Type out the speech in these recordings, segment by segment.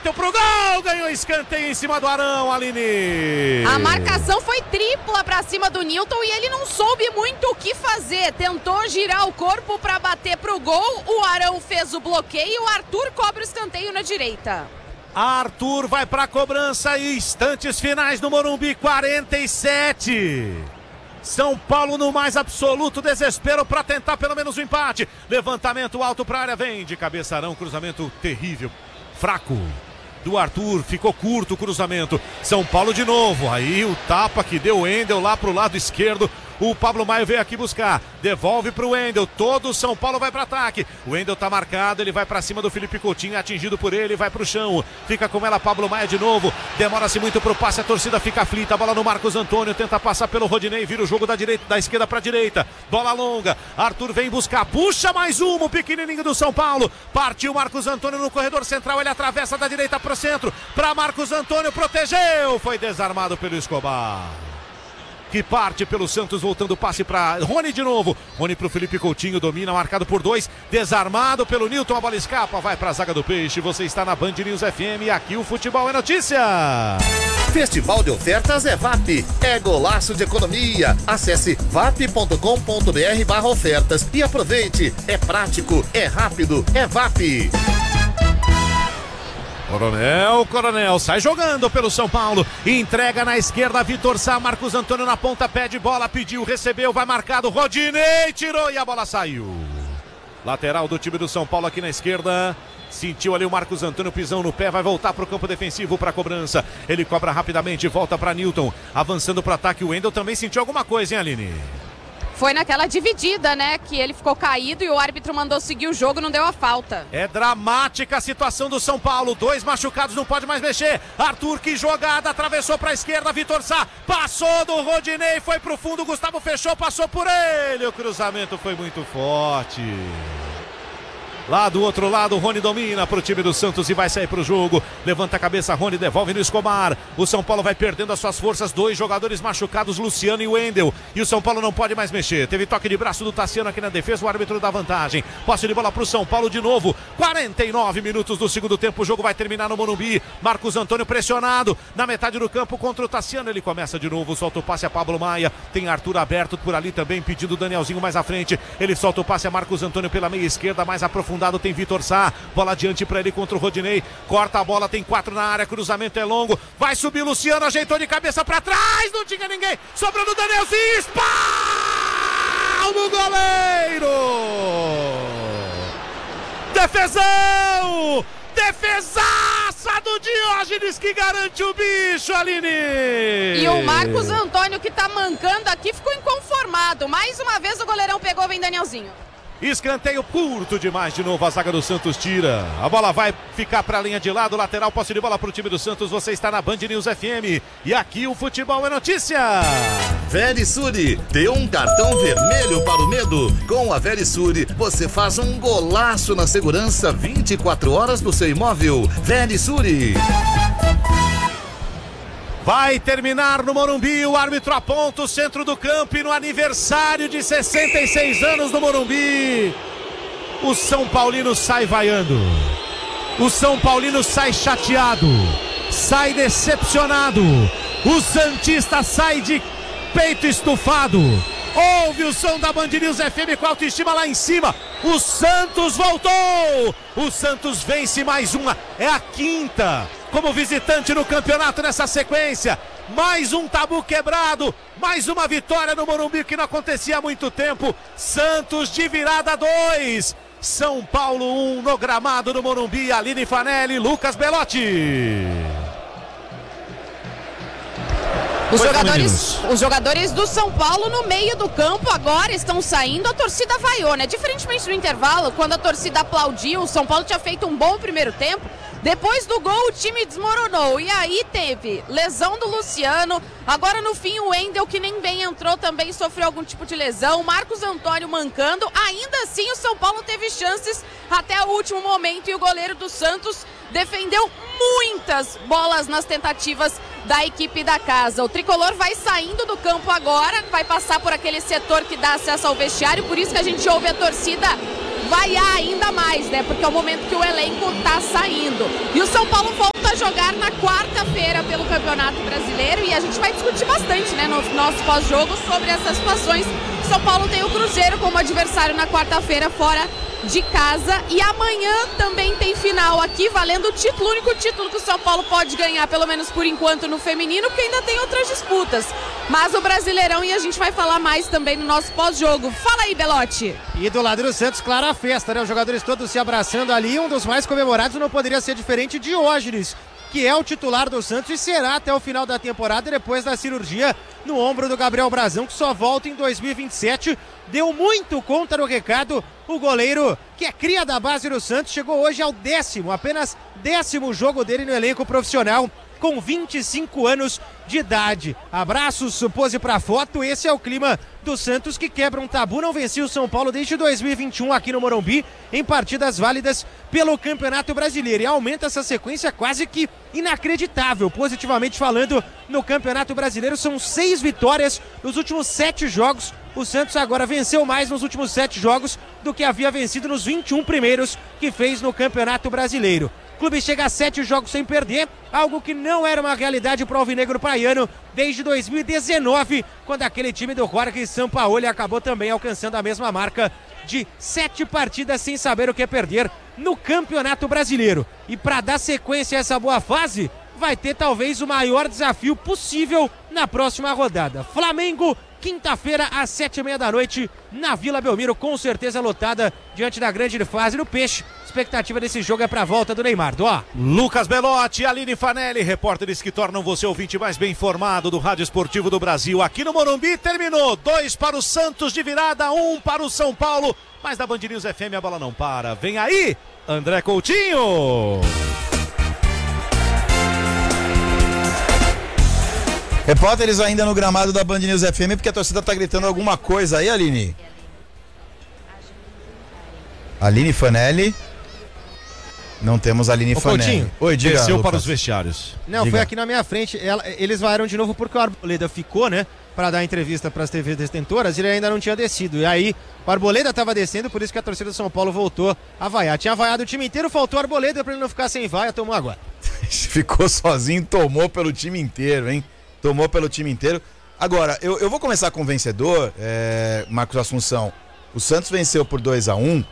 bateu pro gol, ganhou escanteio em cima do Arão, Aline. A marcação foi tripla pra cima do Newton e ele não soube muito o que fazer. Tentou girar o corpo pra bater pro gol, o Arão fez o bloqueio, o Arthur cobra o escanteio na direita. Arthur vai pra cobrança e instantes finais no Morumbi, 47. São Paulo no mais absoluto desespero para tentar pelo menos o empate. Levantamento alto para a área, vem de cabeça Arão, cruzamento terrível, fraco do Arthur, ficou curto o cruzamento. São Paulo de novo, aí o tapa que deu o Wendel lá pro lado esquerdo. O Pablo Maia veio aqui buscar, devolve pro Wendel, todo o São Paulo vai para ataque. O Wendel tá marcado, ele vai para cima do Felipe Coutinho, atingido por ele, vai pro chão. Fica com ela Pablo Maia de novo, demora-se muito pro passe, a torcida fica aflita, a bola no Marcos Antônio, tenta passar pelo Rodinei, vira o jogo da esquerda para direita, bola longa, Arthur vem buscar, puxa mais uma, o pequenininho do São Paulo, partiu Marcos Antônio no corredor central, ele atravessa da direita pro centro, para Marcos Antônio, protegeu, foi desarmado pelo Escobar. Que parte pelo Santos, voltando o passe para Rony de novo. Rony pro Felipe Coutinho, domina, marcado por 2, desarmado pelo Newton, a bola escapa, vai pra zaga do Peixe. Você está na Band News FM e aqui o futebol é notícia. Festival de ofertas é VAP, é golaço de economia. Acesse vap.com.br/ofertas e aproveite. É prático, é rápido, é VAP. Coronel, sai jogando pelo São Paulo, entrega na esquerda, Vitor Sá, Marcos Antônio na ponta, pede bola, pediu, recebeu, vai marcado, Rodinei, tirou e a bola saiu. Lateral do time do São Paulo aqui na esquerda, sentiu ali o Marcos Antônio, pisão no pé, vai voltar para o campo defensivo para a cobrança, ele cobra rapidamente, volta para Newton, avançando para o ataque, o Wendel também sentiu alguma coisa, hein, Aline? Foi naquela dividida, né, que ele ficou caído e o árbitro mandou seguir o jogo, não deu a falta. É dramática a situação do São Paulo, 2 machucados, não pode mais mexer. Arthur, que jogada, atravessou para a esquerda, Vitor Sá, passou do Rodinei, foi pro fundo, Gustavo fechou, passou por ele, o cruzamento foi muito forte. Lá do outro lado, o Rony domina pro time do Santos e vai sair pro jogo. Levanta a cabeça, Rony devolve no Escobar. O São Paulo vai perdendo as suas forças. 2 jogadores machucados, Luciano e Wendel. E o São Paulo não pode mais mexer. Teve toque de braço do Tassiano aqui na defesa. O árbitro dá vantagem. Posse de bola pro São Paulo de novo. 49 minutos do segundo tempo. O jogo vai terminar no Morumbi. Marcos Antônio pressionado na metade do campo contra o Tassiano. Ele começa de novo. Solta o passe a Pablo Maia. Tem Arthur aberto por ali também, pedindo o Danielzinho mais à frente. Ele solta o passe a Marcos Antônio pela meia esquerda, mais aprofundado. Tem Vitor Sá, bola adiante para ele contra o Rodinei, corta a bola, tem 4 na área, cruzamento é longo, vai subir Luciano, ajeitou de cabeça para trás, não tinha ninguém, sobrando o Danielzinho, espalma o goleiro, defesão, defesaça do Diógenes que garante o bicho, Aline. E o Marcos Antônio que tá mancando aqui ficou inconformado, mais uma vez o goleirão pegou, vem Danielzinho. Escanteio curto demais de novo, a zaga do Santos tira. A bola vai ficar para a linha de lado, lateral, posse de bola para o time do Santos. Você está na Band News FM e aqui o futebol é notícia. Verisure, dê um cartão vermelho para o medo. Com a Verisure, você faz um golaço na segurança 24 horas do seu imóvel. Verisure. Vai terminar no Morumbi, o árbitro aponta o centro do campo e no aniversário de 66 anos do Morumbi, o São Paulino sai vaiando, o São Paulino sai chateado, sai decepcionado, o santista sai de peito estufado. Ouve o som da Band News FM com a autoestima lá em cima. O Santos voltou. O Santos vence mais uma. É a 5ª como visitante no campeonato nessa sequência. Mais um tabu quebrado. Mais uma vitória no Morumbi que não acontecia há muito tempo. Santos de virada 2. São Paulo 1 no gramado do Morumbi. Aline Fanelli, Lucas Belotti. Os jogadores do São Paulo no meio do campo agora estão saindo, a torcida vaiou, né? Diferentemente do intervalo, quando a torcida aplaudiu, o São Paulo tinha feito um bom primeiro tempo. Depois do gol o time desmoronou e aí teve lesão do Luciano, agora no fim o Wendel, que nem bem entrou, também sofreu algum tipo de lesão, Marcos Antônio mancando, ainda assim o São Paulo teve chances até o último momento e o goleiro do Santos defendeu muitas bolas nas tentativas da equipe da casa. O tricolor vai saindo do campo agora, vai passar por aquele setor que dá acesso ao vestiário, por isso que a gente ouve a torcida vaiar ainda mais, né? Porque é o momento que o elenco tá saindo. E o São Paulo volta a jogar na quarta-feira pelo Campeonato Brasileiro e a gente vai discutir bastante, né, no nosso pós-jogo sobre essas situações. São Paulo tem o Cruzeiro como adversário na quarta-feira fora de casa e amanhã também tem final aqui valendo o título, o único título que o São Paulo pode ganhar, pelo menos por enquanto, no feminino, porque ainda tem outras disputas. Mas o Brasileirão, e a gente vai falar mais também no nosso pós-jogo. Fala aí, Belotti. E do lado do Santos, claro, a festa, né? Os jogadores todos se abraçando ali, um dos mais comemorados não poderia ser diferente de Diógenes, que é o titular do Santos e será até o final da temporada, depois da cirurgia no ombro do Gabriel Brazão, que só volta em 2027. Deu muito conta no recado o goleiro, que é cria da base do Santos, chegou hoje ao apenas 10º jogo dele no elenco profissional, com 25 anos de idade. Abraços, pose pra foto, esse é o clima do Santos, que quebra um tabu, não vencia o São Paulo desde 2021 aqui no Morumbi, em partidas válidas pelo Campeonato Brasileiro, e aumenta essa sequência quase que inacreditável, positivamente falando, no Campeonato Brasileiro. São 6 vitórias nos últimos 7 jogos, o Santos agora venceu mais nos últimos 7 jogos do que havia vencido nos 21 primeiros que fez no Campeonato Brasileiro. O clube chega a 7 jogos sem perder, algo que não era uma realidade para o alvinegro praiano desde 2019, quando aquele time do Jorge Sampaoli acabou também alcançando a mesma marca de 7 partidas sem saber o que é perder no Campeonato Brasileiro. E para dar sequência a essa boa fase, vai ter talvez o maior desafio possível na próxima rodada. Flamengo, quinta-feira, às 7h30 da noite, na Vila Belmiro, com certeza lotada, diante da grande fase do Peixe. A expectativa desse jogo é pra volta do Neymar, Lucas Belotti, Aline Fanelli, repórteres que tornam você ouvinte mais bem informado do Rádio Esportivo do Brasil. Aqui no Morumbi terminou, 2 para o Santos de virada, 1 para o São Paulo. Mas da Band News FM a bola não para. Vem aí, André Coutinho. Repórteres ainda no gramado da Band News FM, porque a torcida tá gritando alguma coisa aí, Aline. Aline Fanelli. Não temos Aline Fanelli. Coutinho. Oi, diga, Desceu Lucas. para os vestiários. Não, Diga. foi aqui na minha frente. Eles vaiaram de novo porque o Arboleda ficou, né? Pra dar entrevista pras TVs detentoras, ele ainda não tinha descido. E aí, o Arboleda tava descendo, por isso que a torcida do São Paulo voltou a vaiar. Tinha vaiado o time inteiro, faltou o Arboleda pra ele não ficar sem vaia, tomou agora. Ficou sozinho, tomou pelo time inteiro, hein? Tomou pelo time inteiro. Agora, eu vou começar com o vencedor, Marcos Assunção. O Santos venceu por 2-1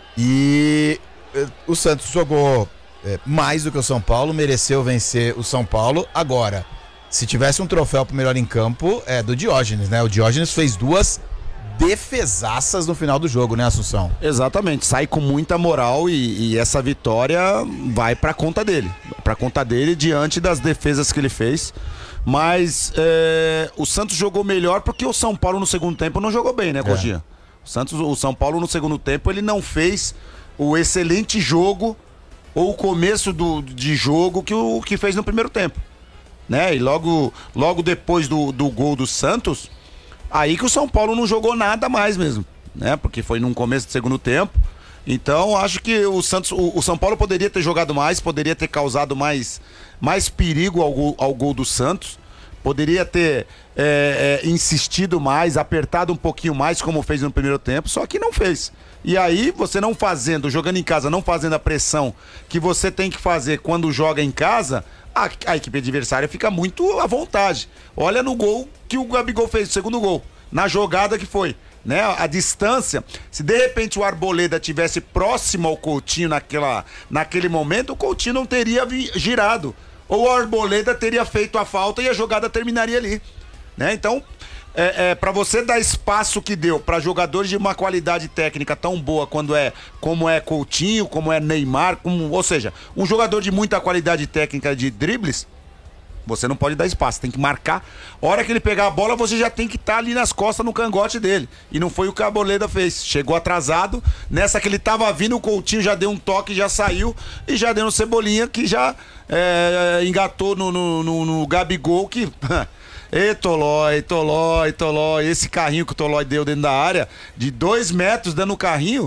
e o Santos jogou mais do que o São Paulo, mereceu vencer o São Paulo. Agora, se tivesse um troféu pro melhor em campo, é do Diógenes, né? O Diógenes fez 2 defesaças no final do jogo, né, Assunção? Exatamente, sai com muita moral e essa vitória vai pra conta dele. Pra conta dele diante das defesas que ele fez. Mas o Santos jogou melhor porque o São Paulo no segundo tempo não jogou bem, né, Coginha? O São Paulo no segundo tempo ele não fez o excelente jogo ou o começo de jogo que fez no primeiro tempo, né? E logo depois do gol do Santos, aí que o São Paulo não jogou nada mais mesmo, né? Porque foi num começo do segundo tempo. Então acho que o São Paulo poderia ter jogado mais, poderia ter causado mais perigo ao gol do Santos, poderia ter insistido mais, apertado um pouquinho mais como fez no primeiro tempo, só que não fez. E aí você não fazendo, jogando em casa, não fazendo a pressão que você tem que fazer quando joga em casa, a equipe adversária fica muito à vontade. Olha no gol que o Gabigol fez, o segundo gol, na jogada que foi, né? A distância, se de repente o Arboleda tivesse próximo ao Coutinho naquele momento, o Coutinho não teria girado, ou o Arboleda teria feito a falta e a jogada terminaria ali, né? Então, para você dar espaço que deu para jogadores de uma qualidade técnica tão boa como é Coutinho, como é Neymar, ou seja, um jogador de muita qualidade técnica de dribles, você não pode dar espaço, tem que marcar. A hora que ele pegar a bola, você já tem que estar ali nas costas, no cangote dele. E não foi o que a Arboleda fez. Chegou atrasado, nessa que ele tava vindo, o Coutinho já deu um toque, já saiu, e já deu no Cebolinha, que já engatou no Gabigol, que... Ei, Tolói, esse carrinho que o Tolói deu dentro da área, de 2 metros dando o carrinho,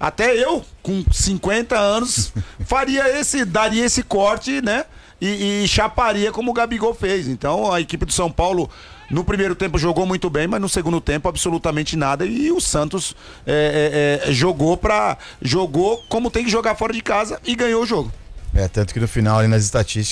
Até eu, com 50 anos, daria esse corte, né? E chaparia como o Gabigol fez. Então a equipe do São Paulo no primeiro tempo jogou muito bem, mas no segundo tempo absolutamente nada. E o Santos jogou como tem que jogar fora de casa e ganhou o jogo. Tanto que no final ali nas estatísticas